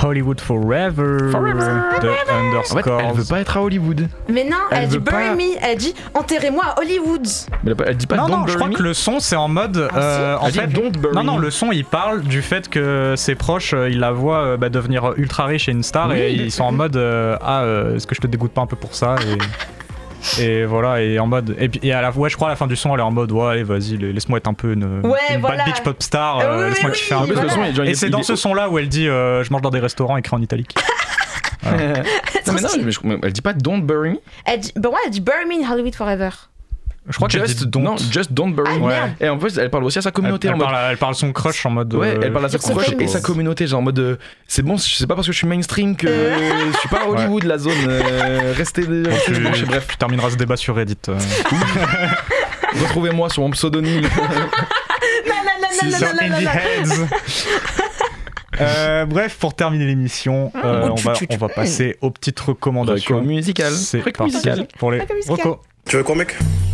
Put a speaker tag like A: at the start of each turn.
A: Hollywood Forever de Underscore.
B: En fait, elle veut pas être à Hollywood.
C: Mais non, elle dit
B: veut pas-
C: bury me, elle dit enterrez-moi à Hollywood.
B: Mais elle dit pas
A: Non,
B: don't
A: je
B: bury
A: crois
B: me.
A: que le son c'est en mode. En
B: Elle dit
A: fait,
B: don't bury
A: non,
B: me.
A: le son il parle du fait que ses proches ils la voient devenir ultra riche et une star
B: Oui.
A: et ils sont en mode est-ce que je te dégoûte pas un peu pour ça et voilà, et en mode. Et puis et à la je crois à la fin du son elle est en mode ouais, allez, vas-y, laisse-moi être un peu une
C: voilà.
A: bad bitch pop star,
C: Oui,
A: laisse-moi
C: oui,
A: kiffer un
C: oui,
A: peu.
B: Parce que le son, genre,
A: Et c'est dans ce son là où elle dit je mange dans des restaurants écrit en italique.
B: Non, mais non, mais elle dit pas don't bury me.
C: Elle dit, elle dit bury me in Hollywood forever.
A: Je crois qu'elle dit don't.
B: Non, just don't bury me.
C: merde.
B: Et en plus, elle parle aussi à sa communauté
A: Elle
B: en mode.
A: parle, elle parle son crush en mode.
B: Ouais, elle parle à sa
C: You're so
B: crush et
C: famous.
B: sa communauté, genre en mode c'est bon, c'est pas parce que je suis mainstream que je suis pas à Hollywood, la zone. Restez bref.
A: Tu termineras ce débat sur Reddit.
B: Retrouvez-moi sur mon pseudonyme.
A: Sur Indie Heads. Bref, pour terminer l'émission, on va passer aux petites recommandations.
B: Reco musical.
A: C'est
B: Reco
A: parti
B: musical.
A: pour les
C: Reco musical.
A: recos.
D: Tu veux quoi, mec?